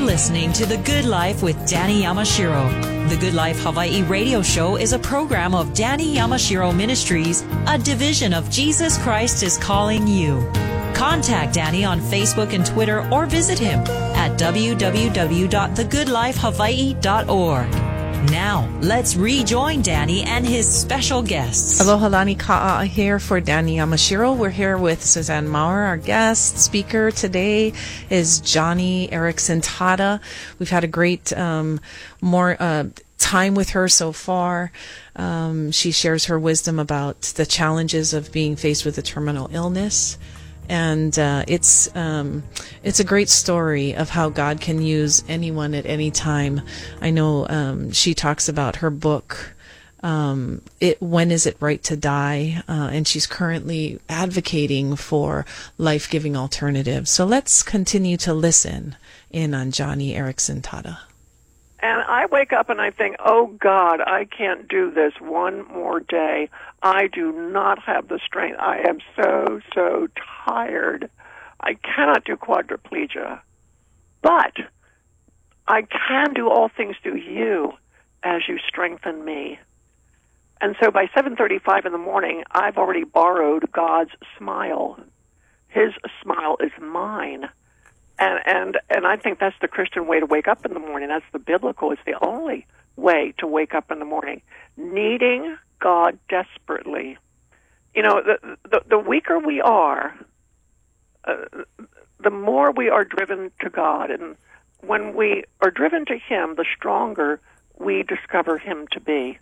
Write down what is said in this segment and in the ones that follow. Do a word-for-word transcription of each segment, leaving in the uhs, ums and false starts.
listening to The Good Life with Danny Yamashiro. The Good Life Hawaii radio show is a program of Danny Yamashiro Ministries, a division of Jesus Christ is Calling You. Contact Danny on Facebook and Twitter or visit him at w w w dot the good life hawaii dot org. Now, let's rejoin Danny and his special guests. Aloha lani ka'a here for Danny Yamashiro. We're here with Suzanne Maurer. Our guest speaker today is Joni Eareckson Tada. We've had a great um, more uh, time with her so far. Um, she shares her wisdom about the challenges of being faced with a terminal illness. And uh, it's um, it's a great story of how God can use anyone at any time. I know um, she talks about her book, um, it, When Is It Right to Die? Uh, and she's currently advocating for life-giving alternatives. So let's continue to listen in on Joni Eareckson Tada. And I wake up and I think, oh, God, I can't do this one more day. I do not have the strength. I am so, so tired. I cannot do quadriplegia. But I can do all things through you as you strengthen me. And so by seven thirty-five in the morning, I've already borrowed God's smile. His smile is mine. And, and and I think that's the Christian way to wake up in the morning. That's the biblical. It's the only way to wake up in the morning. Needing God desperately. You know, the the, the weaker we are, uh, the more we are driven to God. And when we are driven to Him, the stronger we discover Him to be.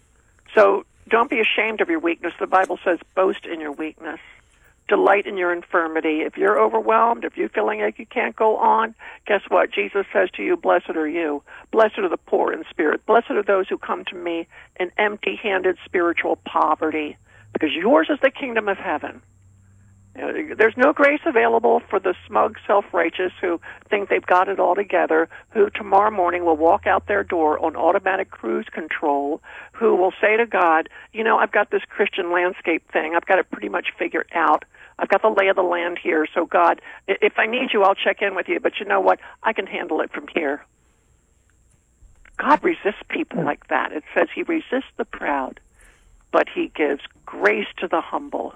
So don't be ashamed of your weakness. The Bible says, boast in your weakness. Delight in your infirmity. If you're overwhelmed, if you're feeling like you can't go on, guess what? Jesus says to you, blessed are you. Blessed are the poor in spirit. Blessed are those who come to me in empty-handed spiritual poverty, because yours is the kingdom of heaven. You know, there's no grace available for the smug self-righteous who think they've got it all together, who tomorrow morning will walk out their door on automatic cruise control, who will say to God, you know, I've got this Christian landscape thing. I've got it pretty much figured out. I've got the lay of the land here, so God, if I need you, I'll check in with you, but you know what? I can handle it from here. God resists people like that. It says He resists the proud, but He gives grace to the humble.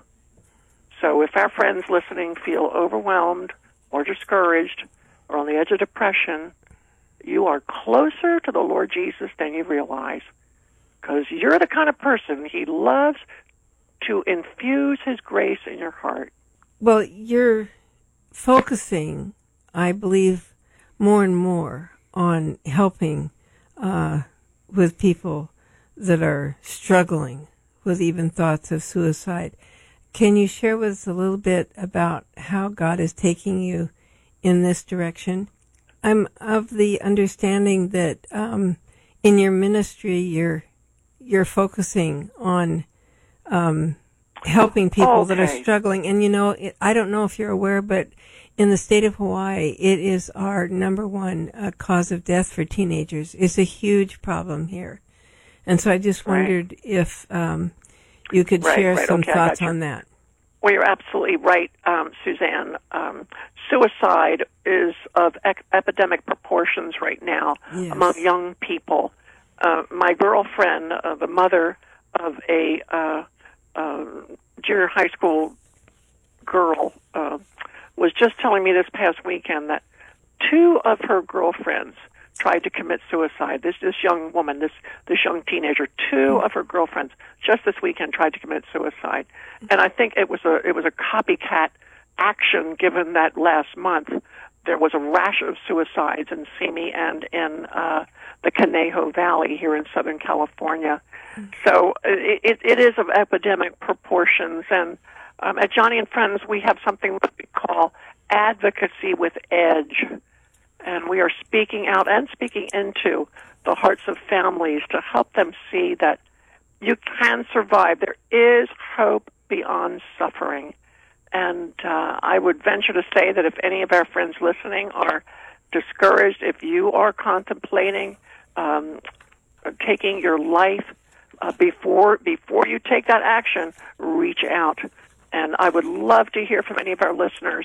So if our friends listening feel overwhelmed or discouraged or on the edge of depression, you are closer to the Lord Jesus than you realize, because you're the kind of person He loves to infuse His grace in your heart. Well, you're focusing, I believe, more and more on helping uh, with people that are struggling with even thoughts of suicide. Can you share with us a little bit about how God is taking you in this direction? I'm of the understanding that um, in your ministry, you're you're focusing on um, helping people okay. that are struggling. And, you know, it, I don't know if you're aware, but in the state of Hawaii, it is our number one uh, cause of death for teenagers. It's a huge problem here. And so I just wondered right. if um, you could right, share right. some okay, thoughts on that. Well, you're absolutely right, um, Suzanne. Um, suicide is of ec- epidemic proportions right now yes. among young people. Uh, my girlfriend, uh, the mother of a uh, uh, junior high school girl, uh, was just telling me this past weekend that two of her girlfriends tried to commit suicide. This this young woman, this this young teenager, two of her girlfriends just this weekend tried to commit suicide, and I think it was a it was a copycat action. Given that last month there was a rash of suicides in Simi and in uh, the Conejo Valley here in Southern California, so it it is of epidemic proportions. And um, at Joni and Friends, we have something that we call advocacy with edge. And we are speaking out and speaking into the hearts of families to help them see that you can survive. There is hope beyond suffering. And uh, I would venture to say that if any of our friends listening are discouraged, if you are contemplating um, taking your life, uh, before before you take that action, reach out. And I would love to hear from any of our listeners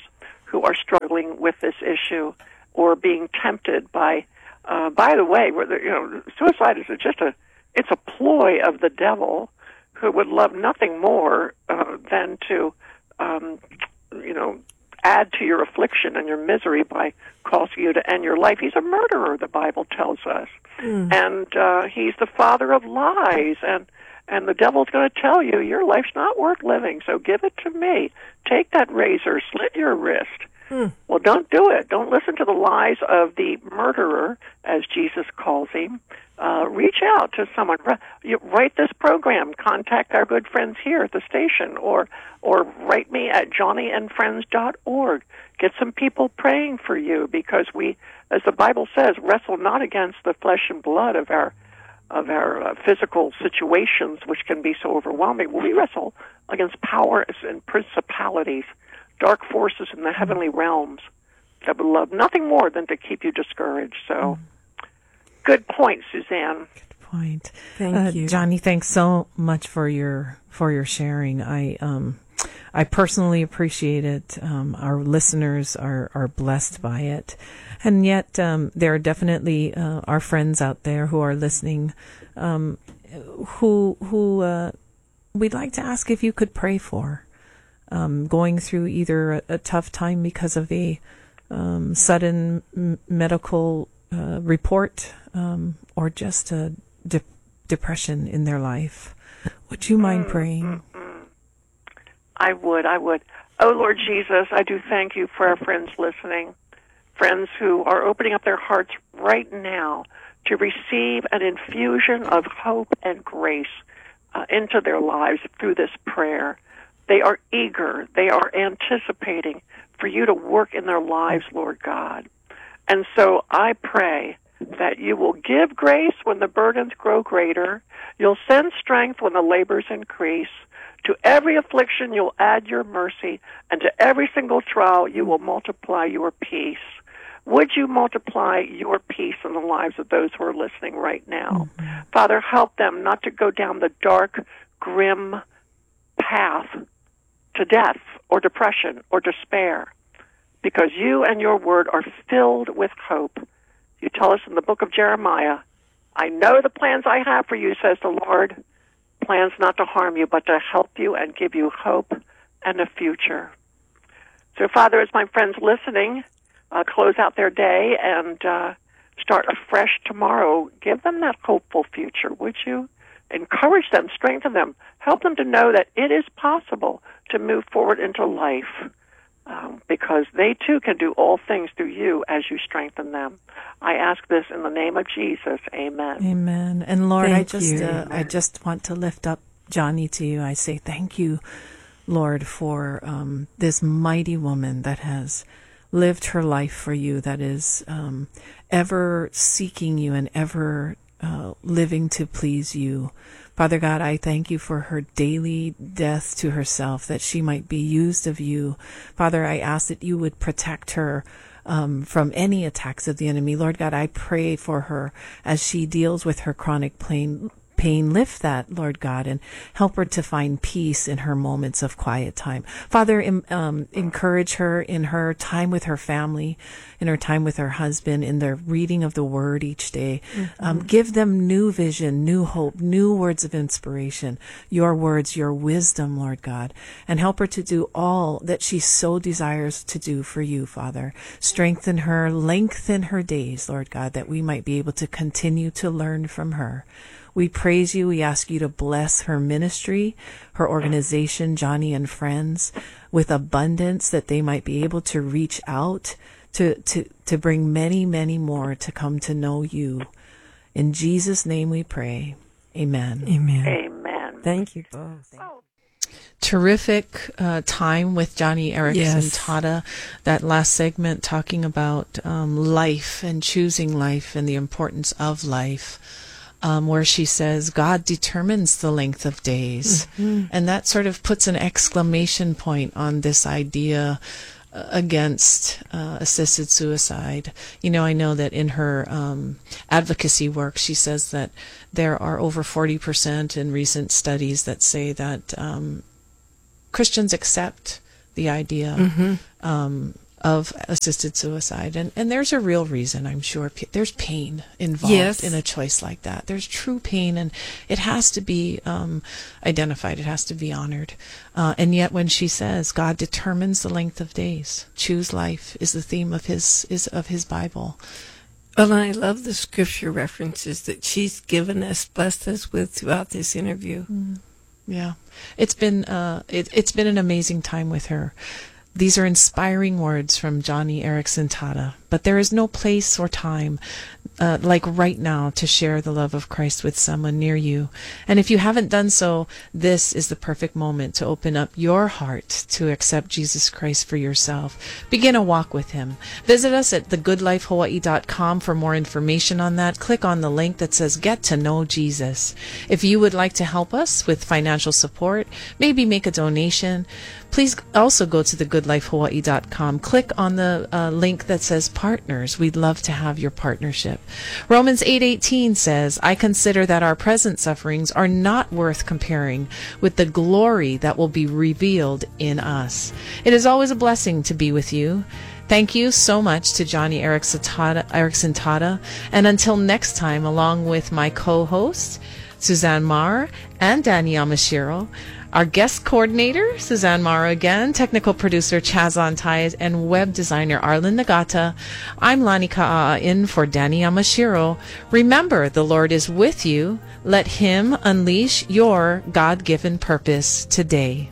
who are struggling with this issue or being tempted by, uh, by the way, whether, you know, suicide is just a, it's a ploy of the devil who would love nothing more uh, than to, um, you know, add to your affliction and your misery by causing you to end your life. He's a murderer, the Bible tells us. Mm. And uh, he's the father of lies. And, and the devil's going to tell you, your life's not worth living, so give it to me. Take that razor, slit your wrist. Mm. Well, don't do it. Don't listen to the lies of the murderer, as Jesus calls him. Uh, reach out to someone. You write this program. Contact our good friends here at the station, or or write me at johnny and friends dot org. Get some people praying for you, because we, as the Bible says, wrestle not against the flesh and blood of our of our uh, physical situations, which can be so overwhelming. Well, we wrestle against powers and principalities, dark forces in the heavenly realms that would love nothing more than to keep you discouraged. So. Mm. Good point, Suzanne. Good point. Thank uh, you, Johnny. Thanks so much for your for your sharing. I um, I personally appreciate it. Um, our listeners are are blessed by it, and yet um, there are definitely uh, our friends out there who are listening, um, who who uh, we'd like to ask if you could pray for, um, going through either a, a tough time because of a um, sudden m- medical uh, report. Um, or just a de- depression in their life. Would you mind praying? Mm-hmm. I would, I would. Oh, Lord Jesus, I do thank you for our friends listening, friends who are opening up their hearts right now to receive an infusion of hope and grace uh, into their lives through this prayer. They are eager, they are anticipating for you to work in their lives, Lord God. And so I pray that you will give grace when the burdens grow greater. You'll send strength when the labors increase. To every affliction you'll add your mercy, and to every single trial you will multiply your peace. Would you multiply your peace in the lives of those who are listening right now? Mm-hmm. Father, help them not to go down the dark, grim path to death or depression or despair, because you and your word are filled with hope. You tell us in the book of Jeremiah, I know the plans I have for you, says the Lord, plans not to harm you, but to help you and give you hope and a future. So, Father, as my friends listening, uh, close out their day and uh, start afresh tomorrow, give them that hopeful future, would you? Encourage them, strengthen them, help them to know that it is possible to move forward into life. Um, because they too can do all things through you as you strengthen them. I ask this in the name of Jesus. Amen. Amen. And Lord, thank I just you. Uh, I just want to lift up Johnny to you. I say thank you, Lord, for um, this mighty woman that has lived her life for you, that is um, ever seeking you and ever uh, living to please you. Father God, I thank you for her daily death to herself, that she might be used of you. Father, I ask that you would protect her um, from any attacks of the enemy. Lord God, I pray for her as she deals with her chronic pain. Pain, lift that, Lord God, and help her to find peace in her moments of quiet time. Father, um, encourage her in her time with her family, in her time with her husband, in the reading of the Word each day. Mm-hmm. Um, give them new vision, new hope, new words of inspiration, your words, your wisdom, Lord God, and help her to do all that she so desires to do for you, Father. Strengthen her, lengthen her days, Lord God, that we might be able to continue to learn from her. We praise you. We ask you to bless her ministry, her organization, Johnny and Friends, with abundance, that they might be able to reach out to, to, to bring many, many more to come to know you. In Jesus' name we pray. Amen. Amen. Amen. Thank you both. Oh. Terrific uh, time with Joni Eareckson Yes. Tada. That last segment talking about um, life and choosing life and the importance of life. Um, where she says, God determines the length of days. Mm-hmm. And that sort of puts an exclamation point on this idea uh, against uh, assisted suicide. You know, I know that in her um, advocacy work, she says that there are over forty percent in recent studies that say that um, Christians accept the idea mm-hmm. um, of assisted suicide. And, and there's a real reason, I'm sure. P- there's pain involved Yes. in a choice like that. There's true pain, and it has to be um, identified. It has to be honored. Uh, and yet when she says God determines the length of days, choose life is the theme of his, is of his Bible. Well, I love the scripture references that she's given us, blessed us with throughout this interview. Mm. Yeah. It's been, uh, it, it's been an amazing time with her. These are inspiring words from Joni Eareckson Tada, but there is no place or time uh, like right now to share the love of Christ with someone near you. And if you haven't done so, this is the perfect moment to open up your heart to accept Jesus Christ for yourself. Begin a walk with him. Visit us at the good life hawaii dot com for more information on that. Click on the link that says Get to Know Jesus. If you would like to help us with financial support, maybe make a donation, please also go to the good life hawaii dot com. Click on the uh, link that says Partners. We'd love to have your partnership. Romans eight eighteen says, I consider that our present sufferings are not worth comparing with the glory that will be revealed in us. It is always a blessing to be with you. Thank you so much to Joni Eareckson Tada. And until next time, along with my co-host, Suzanne Maurer and Danny Yamashiro, our guest coordinator, Suzanne Maurer again, technical producer Chaz Antayes, and web designer Arlen Nagata, I'm Lani Ka'a in for Danny Yamashiro. Remember, the Lord is with you. Let him unleash your God-given purpose today.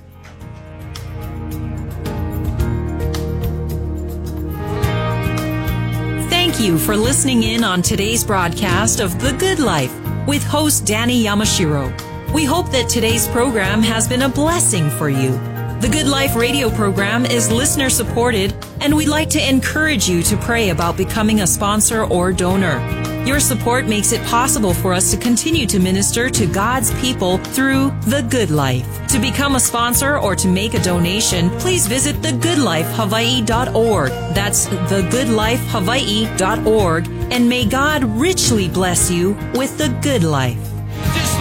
Thank you for listening in on today's broadcast of The Good Life with host Danny Yamashiro. We hope that today's program has been a blessing for you. The Good Life radio program is listener supported, and we'd like to encourage you to pray about becoming a sponsor or donor. Your support makes it possible for us to continue to minister to God's people through The Good Life. To become a sponsor or to make a donation, please visit the good life hawaii dot org. That's the good life hawaii dot org. And may God richly bless you with the good life.